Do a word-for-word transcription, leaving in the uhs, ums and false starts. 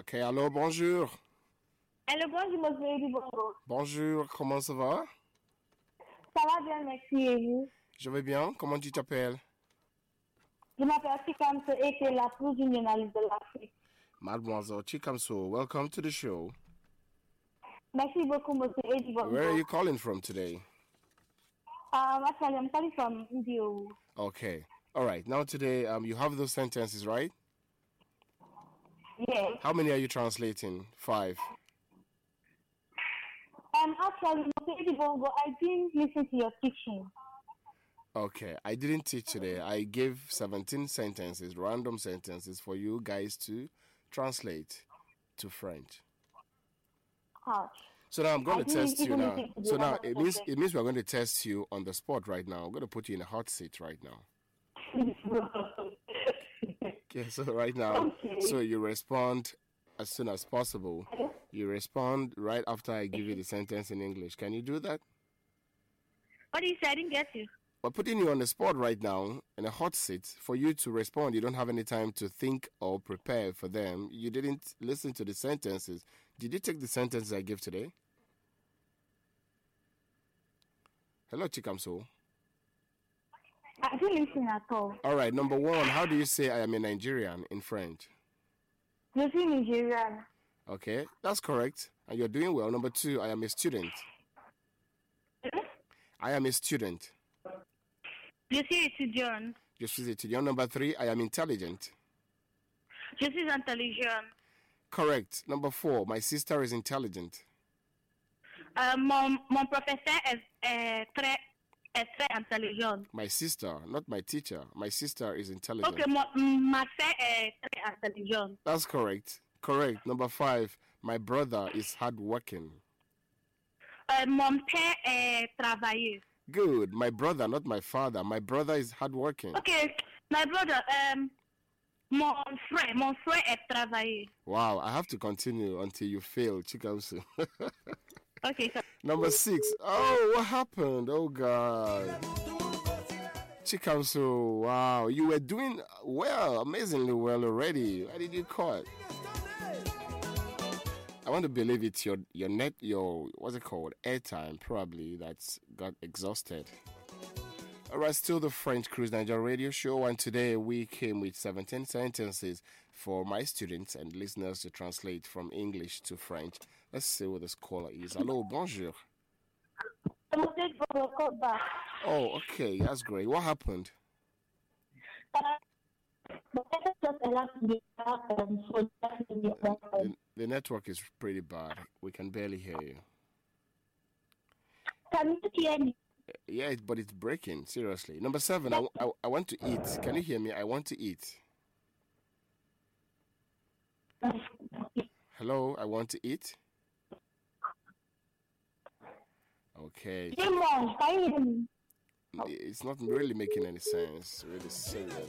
Ok, allô, bonjour. Allô, bonjour, monsieur Eddie Bongo. Bonjour, comment ça va? Ça va bien, merci, et vous? Je vais bien, comment tu t'appelles? Je m'appelle Chikamso et c'est la plus jeune journaliste de l'Afrique. Mademoiselle Chikamso, welcome to the show. Merci beaucoup, monsieur Eddie Bongo. Where are you calling from today? Um, actually, I'm calling from India. Okay, all right. Now today, um, you have those sentences, right? Yes. How many are you translating? Five. Um, actually, monsieur Eddie Bongo, I didn't listen to your teaching. Okay, I didn't teach today. I gave seventeen sentences, random sentences for you guys to translate to French. Ouch. So now I'm going I to test didn't you even now. listen to the So now random it means sentence. it means we're going to test you on the spot right now. I'm going to put you in a hot seat right now. Okay, so right now, Okay. so you respond as soon as possible. You respond right after I give you the sentence in English. Can you do that? What did you say? I didn't get you. We're putting you on the spot right now in a hot seat for you to respond. You don't have any time to think or prepare for them. You didn't listen to the sentences. Did you take the sentences I gave today? Hello, Chikamso. I didn't listen at all. All right, number one, how do you say I am a Nigerian in French? Je suis Nigerian. Okay, that's correct. And you're doing well. Number two, I am a student. I am a student. Je suis étudiant. Je suis étudiant. Number three, I am intelligent. Je suis intelligent. Correct. Number four, my sister is intelligent. Euh, mon, mon professeur est, est, très, est très intelligent. My sister, not my teacher. My sister is intelligent. Ok, mon, ma soeur est très intelligente. That's correct. Correct. Number five, my brother is hardworking. Euh, mon père est travailleux. Good. My brother, not my father. My brother is hardworking. Ok, my brother, um, mon frère, mon frère est travailleux. Wow, I have to continue until you fail, Chikamsu. Ok, so. Number six. Oh, what happened? Oh, God. Chikamsu, wow. You were doing well, amazingly well already. Why did you cut? I want to believe it's your, your net, your, what's it called? Airtime, probably, that's got exhausted. All right, still the French Cruise Nigeria radio show, and today we came with seventeen sentences for my students and listeners to translate from English to French. Let's see what this caller is. Hello, bonjour. Oh, okay, that's great. What happened? The, the network is pretty bad. We can barely hear you. Can you hear me? Yeah, it, but it's breaking, seriously. Number seven, I, I, I want to eat. Can you hear me? I want to eat. Hello, I want to eat. Okay. Can you hear me? It's not really making any sense. Really serious.